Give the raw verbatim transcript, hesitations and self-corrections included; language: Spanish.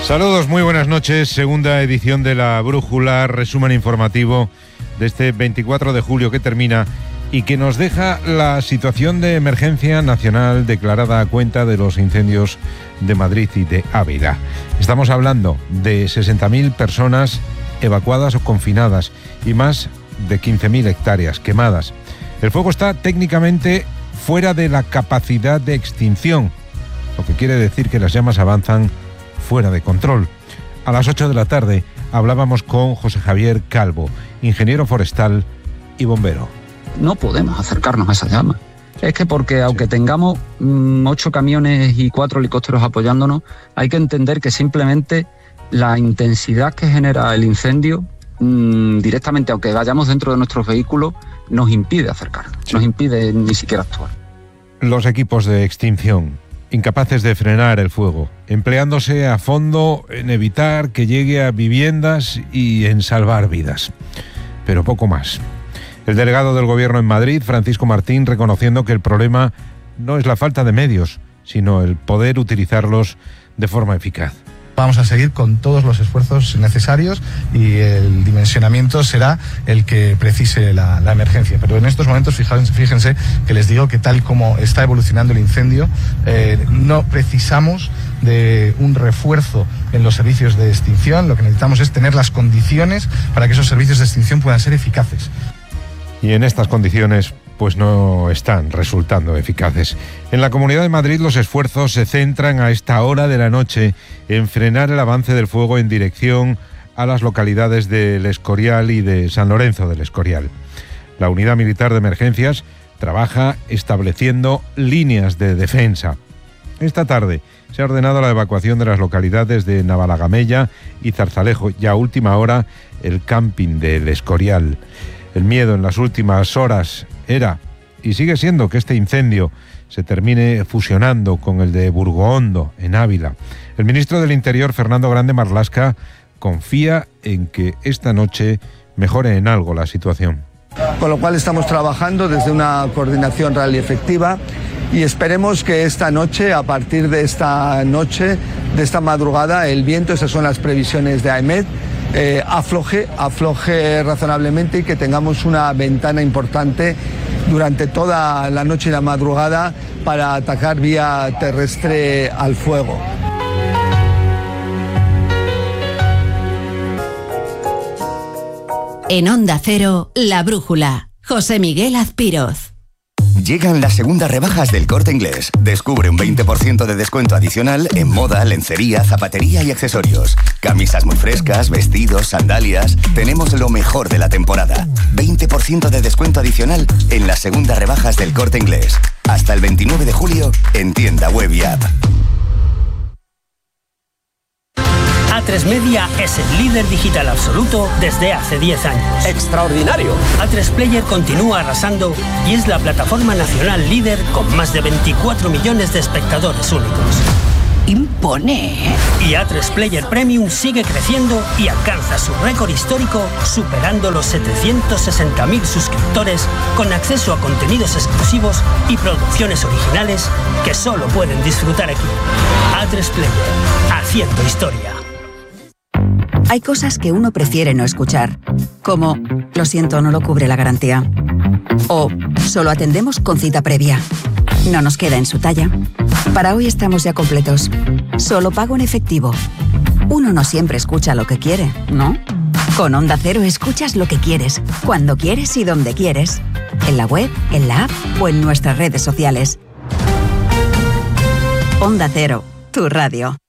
Saludos, muy buenas noches. Segunda edición de La Brújula, resumen informativo de este veinticuatro de julio que termina y que nos deja la situación de emergencia nacional declarada a cuenta de los incendios de Madrid y de Ávila. Estamos hablando de sesenta mil personas evacuadas o confinadas y más de quince mil hectáreas quemadas. El fuego está técnicamente fuera de la capacidad de extinción, lo que quiere decir que las llamas avanzan fuera de control. A las ocho de la tarde hablábamos con José Javier Calvo, ingeniero forestal y bombero. No podemos acercarnos a esa llama. Es que porque aunque sí. tengamos mmm, ocho camiones y cuatro helicópteros apoyándonos, hay que entender que simplemente la intensidad que genera el incendio mmm, directamente, aunque vayamos dentro de nuestros vehículos, nos impide acercarnos, sí. nos impide ni siquiera actuar. Los equipos de extinción, incapaces de frenar el fuego, empleándose a fondo en evitar que llegue a viviendas y en salvar vidas. Pero poco más. El delegado del Gobierno en Madrid, Francisco Martín, reconociendo que el problema no es la falta de medios, sino el poder utilizarlos de forma eficaz. Vamos a seguir con todos los esfuerzos necesarios y el dimensionamiento será el que precise la, la emergencia. Pero en estos momentos fíjense, fíjense que les digo que tal como está evolucionando el incendio, eh, no precisamos de un refuerzo en los servicios de extinción. Lo que necesitamos es tener las condiciones para que esos servicios de extinción puedan ser eficaces. Y en estas condiciones pues no están resultando eficaces. En la Comunidad de Madrid los esfuerzos se centran a esta hora de la noche en frenar el avance del fuego en dirección a las localidades del Escorial y de San Lorenzo del Escorial. La Unidad Militar de Emergencias trabaja estableciendo líneas de defensa. Esta tarde se ha ordenado la evacuación de las localidades de Navalagamella y Zarzalejo y a última hora el camping del Escorial. El miedo en las últimas horas era y sigue siendo que este incendio se termine fusionando con el de Burgohondo, en Ávila. El ministro del Interior, Fernando Grande Marlaska, confía en que esta noche mejore en algo la situación. Con lo cual estamos trabajando desde una coordinación real y efectiva y esperemos que esta noche, a partir de esta noche, de esta madrugada, el viento, esas son las previsiones de AEMET, Eh, afloje, afloje razonablemente y que tengamos una ventana importante durante toda la noche y la madrugada para atacar vía terrestre al fuego. En Onda Cero, La Brújula, José Miguel Azpiroz. Llegan las segundas rebajas del Corte Inglés. Descubre un veinte por ciento de descuento adicional en moda, lencería, zapatería y accesorios. Camisas muy frescas, vestidos, sandalias. Tenemos lo mejor de la temporada. veinte por ciento de descuento adicional en las segundas rebajas del Corte Inglés. Hasta el veintinueve de julio en tienda web y app. A tres Media es el líder digital absoluto desde hace diez años. ¡Extraordinario! A tres Player continúa arrasando y es la plataforma nacional líder con más de veinticuatro millones de espectadores únicos. Impone. Y A tres Player Premium sigue creciendo y alcanza su récord histórico superando los setecientos sesenta mil suscriptores con acceso a contenidos exclusivos y producciones originales que solo pueden disfrutar aquí. A tres Player, haciendo historia. Hay cosas que uno prefiere no escuchar, como lo siento, no lo cubre la garantía. O solo atendemos con cita previa. No nos queda en su talla. Para hoy estamos ya completos. Solo pago en efectivo. Uno no siempre escucha lo que quiere, ¿no? Con Onda Cero escuchas lo que quieres, cuando quieres y donde quieres. En la web, en la app o en nuestras redes sociales. Onda Cero, tu radio.